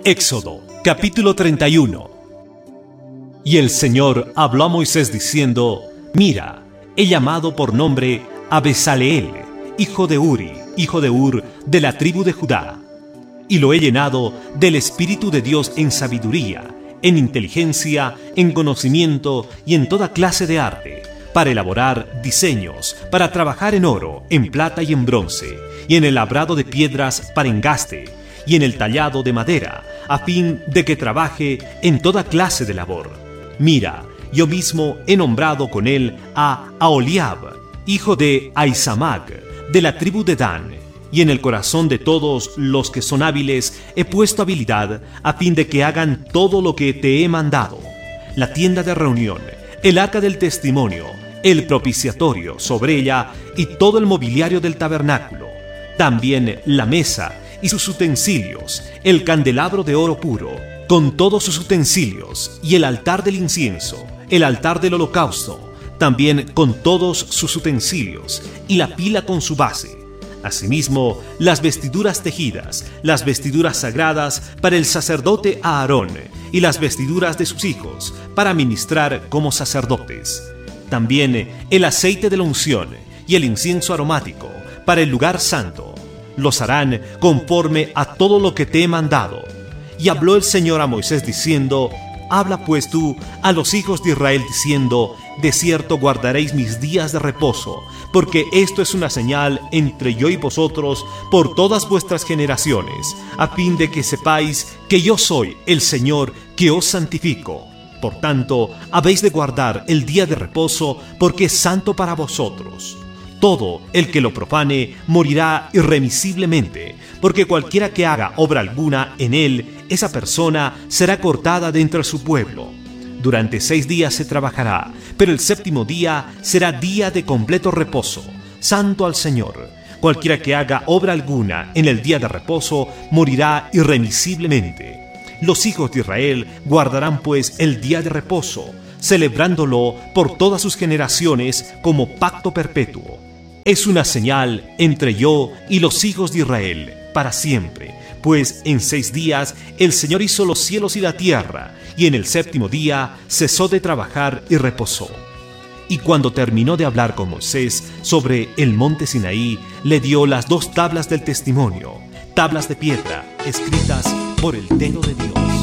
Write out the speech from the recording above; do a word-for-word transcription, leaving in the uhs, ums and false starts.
Éxodo, capítulo treinta y uno. Y el Señor habló a Moisés diciendo: Mira, he llamado por nombre a Bezaleel, hijo de Uri, hijo de Ur, de la tribu de Judá, y lo he llenado del Espíritu de Dios en sabiduría, en inteligencia, en conocimiento y en toda clase de arte, para elaborar diseños, para trabajar en oro, en plata y en bronce, y en el labrado de piedras para engaste, y en el tallado de madera, a fin de que trabaje en toda clase de labor. Mira, yo mismo he nombrado con él a Aholiab, hijo de Ahisamac, de la tribu de Dan, y en el corazón de todos los que son hábiles he puesto habilidad, a fin de que hagan todo lo que te he mandado: la tienda de reunión, el arca del testimonio, el propiciatorio sobre ella y todo el mobiliario del tabernáculo, también la mesa y sus utensilios, el candelabro de oro puro, con todos sus utensilios, y el altar del incienso, el altar del holocausto, también con todos sus utensilios, y la pila con su base. Asimismo, las vestiduras tejidas, las vestiduras sagradas para el sacerdote Aarón, y las vestiduras de sus hijos, para ministrar como sacerdotes. También el aceite de la unción y el incienso aromático para el lugar santo. Los harán conforme a todo lo que te he mandado. Y habló el Señor a Moisés diciendo: Habla pues tú a los hijos de Israel diciendo: De cierto guardaréis mis días de reposo, porque esto es una señal entre yo y vosotros por todas vuestras generaciones, a fin de que sepáis que yo soy el Señor que os santifico. Por tanto, habéis de guardar el día de reposo, porque es santo para vosotros. Todo el que lo profane morirá irremisiblemente, porque cualquiera que haga obra alguna en él, esa persona será cortada de entre su pueblo. Durante seis días se trabajará, pero el séptimo día será día de completo reposo, santo al Señor. Cualquiera que haga obra alguna en el día de reposo morirá irremisiblemente. Los hijos de Israel guardarán pues el día de reposo, celebrándolo por todas sus generaciones como pacto perpetuo. Es una señal entre yo y los hijos de Israel para siempre, pues en seis días el Señor hizo los cielos y la tierra, y en el séptimo día cesó de trabajar y reposó. Y cuando terminó de hablar con Moisés sobre el monte Sinaí, le dio las dos tablas del testimonio, tablas de piedra escritas por el dedo de Dios.